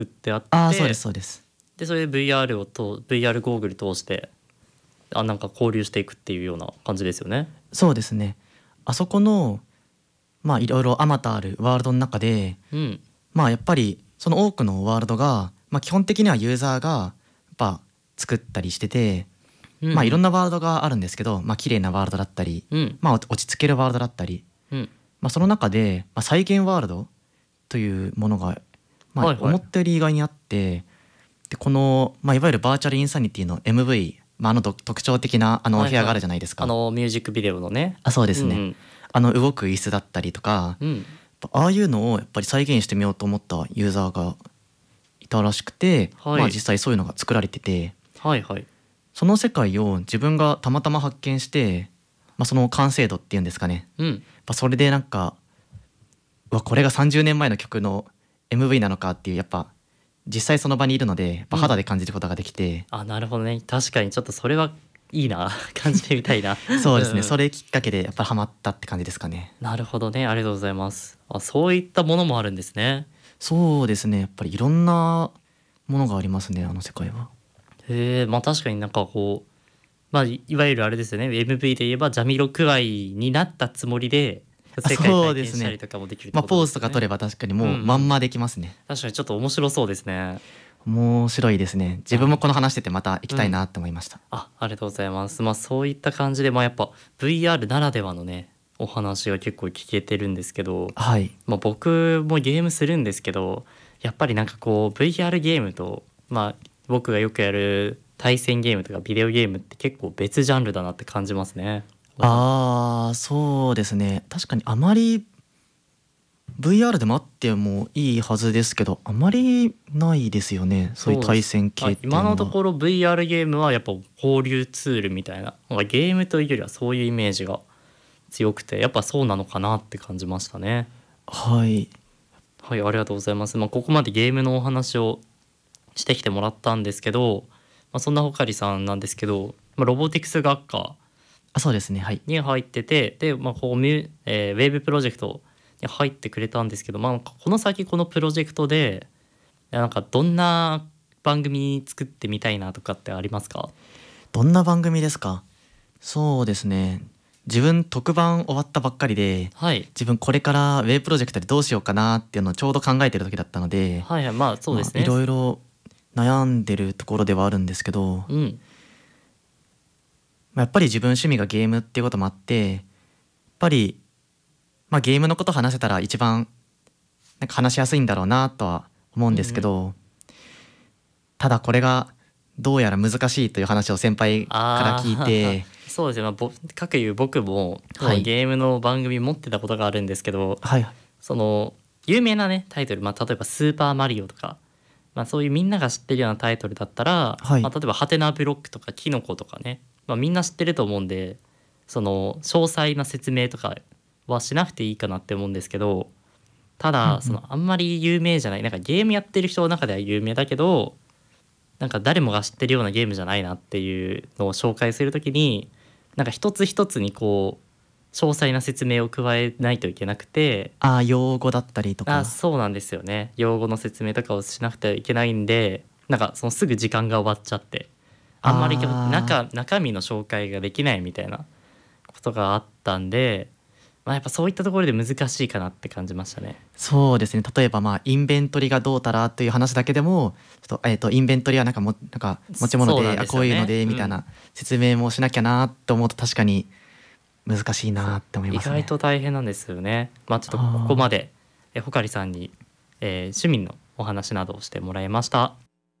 売ってあって、 ああそうですそうです。 でそれで VR ゴーグル通してなんか交流していくっていうような感じですよね。 そうですね。あそこのまあいろいろあまたあるワールドの中で、 うん。 まあやっぱりその多くのワールドが、まあ、基本的にはユーザーがやっぱ作ったりしてて、 うんうん。 まあいろんなワールドがあるんですけど、まあ綺麗なワールドだったり、 うんまあ落ち着けるワールドだったり、 うん。 まあその中で、まあ、再現ワールドというものが、まあ、 はいはい。 思ったより意外にあって、でこの、まあ、いわゆるバーチャルインサニティの MV、まあ、特徴的な部屋があるじゃないですか。 ミュージックビデオのね。 あ、そうですね。 うん動く椅子だったりとか、 うん。うん。 ああいうのをやっぱり再現してみようと思ったユーザーがいたらしくて、まあはい。 実際そういうのが作られてて、 はいはい。 その世界を自分がたまたま発見して、まあ、その完成度っていうんですかね、 うん。 やっぱそれでなんか、うわこれが30年前の曲の MV なのかっていう、やっぱ実際その場にいるのでやっぱ肌で感じることができて、 あ、なるほどね。確かにちょっとそれはいいな。感じてみたいな。 そうですね、 うんうん。 それきっかけでやっぱハマったって感じですかね。 なるほどね。ありがとうございます。あ、そういったものもあるんですね。 そうですね、やっぱりいろんなものがありますね、あの世界は。 へえ、まあ確かになんかこう、まあいわゆるあれですよね。MV で言えばジャミロクワイになったつもりで世界そう体験したりですね。 とかもできるってまあことですよね。 ポーズとか取れば確かにうんうもうまんん。 まできますね。 確かにちょっと面白そうですね。 面白いですね。自分もこの話しててまた行きうん。 たいなって思いました。 ありがとうございます。まあそういった感じで、まあやっぱ VR ならではのね、お話が結構聞けてるんですけど、 はい。 まあ僕もゲームするんですけど、やっぱりなんかこう VR ゲームと、まあ僕がよくやる対戦ゲームとかビデオゲームって結構別ジャンルだなって感じますね。 ああ、そうですね。確かにあまり VR でもあってもいいはずですけど、あまりないですよね。そういうそうです。 対戦系ってい今うのは。 のところ VR ゲームはやっぱ交流ツールみたいな、なんかゲームというよりはそういうイメージが強くて、やっぱそうなのかなって感じましたね。 はい。 はい、ありがとうございます。まあ、ここまでゲームのお話をしてきてもらったんですけど、まあ、そんなほかりさんなんですけど、まあ、ロボティクス学科あ、そうですね。はい。 に入ってて、で、まあ、こうウェーブプロジェクトに入ってくれたんですけど、まあ、この先このプロジェクトでなんかどんな番組作ってみたいなとかってありますか？ どんな番組ですか？そうですね。自分特番終わったばっかりで、 はい。 自分これからウェイプロジェクトでどうしようかなっていうのをちょうど考えてる時だったので、 はいはい、まあそうでまあいすね。 ろいろ悩んでるところではあるんですけど、 うん。 まあやっぱり自分趣味がゲームっていうこともあって、やっぱり、まあ、ゲームのこと話せたら一番なんか話しやすいんだろうなとは思うんですけうんうん。 ど、ただこれがどうやら難しいという話を先輩から聞いああ、 て、 そうですね。まあ、かくいう僕もそはいのゲームの番組持ってたことがあるんですけど、 はいその有名なねタイトル、まあ、例えば「スーパーマリオ」とか、まあ、そういうみんなが知ってるようなタイトルだったら、 はいまあ、例えば「ハテナブロック」とか「キノコ」とかね、まあ、みんな知ってると思うんで、その詳細な説明とかはしなくていいかなって思うんですけど、たうんうんだそのあんまり有名じゃない、なんかゲームやってる人の中では有名だけど、なんか誰もが知ってるようなゲームじゃないなっていうのを紹介するときに、なんか一つ一つにこう詳細な説明を加えないといけなくて、 用語だったりとか。 そうなんですよね。用語の説明とかをしなくてはいけないんで、なんかそのすぐ時間が終わっちゃって、あんまりあ中身の紹介ができないみたいなことがあったんで、まあ、やっぱそういったところで難しいかなって感じましたね。 そうですね。例えばまあインベントリがどうたらという話だけでも、ちょっとインベントリはなんか持ち物そうなんで、こういうのですよね。うん。 でみたいな説明もしなきゃなと思うと確かに難しいそう、 なって思い意外ますね。 と大変なんですよね。まあちょっとここああ、 までほかりさんに、趣味のお話などをしてもらいました。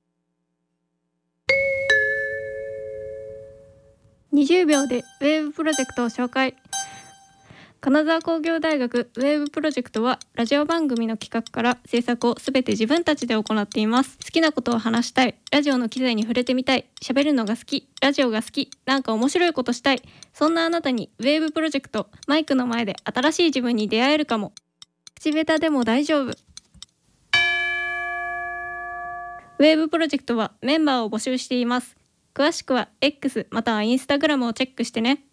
20秒でウェーブプロジェクトを紹介。金沢工業大学ウェーブプロジェクトはラジオ番組の企画から制作をすべて自分たちで行っています。好きなことを話したい、ラジオの機材に触れてみたい、喋るのが好き、ラジオが好き、なんか面白いことしたい、そんなあなたにウェーブプロジェクト、マイクの前で新しい自分に出会えるかも。口下手でも大丈夫。ウェーブプロジェクトはメンバーを募集しています。詳しくは X または Instagram をチェックしてね。